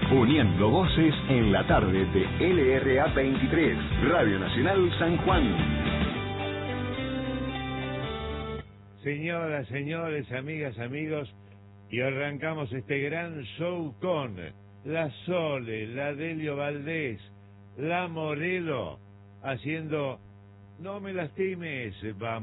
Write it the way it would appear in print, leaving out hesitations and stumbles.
uniendo voces en la tarde de LRA 23, Radio Nacional San Juan. Señoras, señores, amigas, amigos, y arrancamos este gran show con la Sole, la Delio Valdés, la Morelo, haciendo No me lastimes, vamos.